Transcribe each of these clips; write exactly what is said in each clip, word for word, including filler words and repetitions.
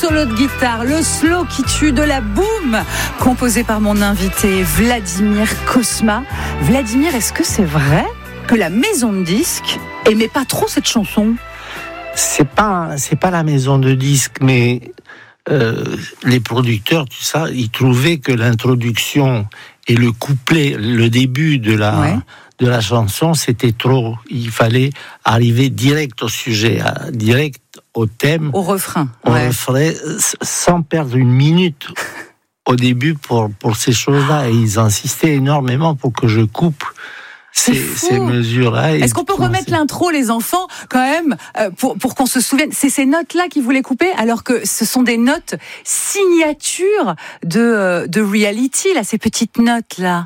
solo de guitare, le slow qui tue, de la boom, composé par mon invité Vladimir Cosma. Vladimir, est-ce que c'est vrai que la maison de disques aimait pas trop cette chanson? C'est pas, c'est pas la maison de disques, mais euh, les producteurs, tu sais, ils trouvaient que l'introduction et le couplet, le début de la, ouais. de la chanson, c'était trop. Il fallait arriver direct au sujet, direct au thème, au refrain, au ouais. refrain, sans perdre une minute au début pour pour ces choses-là. Et ils insistaient énormément pour que je coupe ces, ces mesures-là. Est-ce qu'on peut remettre c'est... l'intro, les enfants, quand même, euh, pour pour qu'on se souvienne? C'est ces notes-là qu'ils voulaient couper, alors que ce sont des notes signatures de euh, de Reality, là, ces petites notes-là.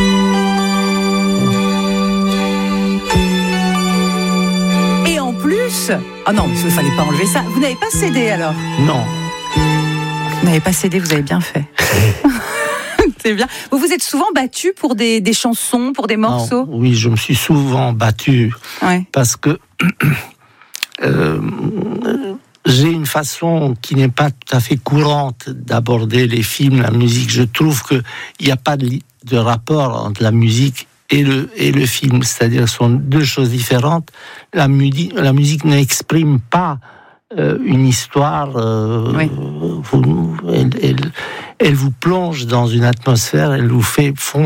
Et en plus, ah oh non, il ne fallait pas enlever ça. Vous n'avez pas cédé alors? Non. Vous n'avez pas cédé, vous avez bien fait. C'est bien. Vous vous êtes souvent battu pour des, des chansons, pour des morceaux? Non, oui, je me suis souvent battu. Ouais. Parce que euh, j'ai une façon qui n'est pas tout à fait courante d'aborder les films, la musique. Je trouve qu'il n'y a pas de, de rapport entre la musique et le, et le film. C'est-à-dire que ce sont deux choses différentes. La, mu- la musique n'exprime pas Euh, une histoire, euh, oui. vous, elle, elle, elle vous plonge dans une atmosphère, elle vous fait fondre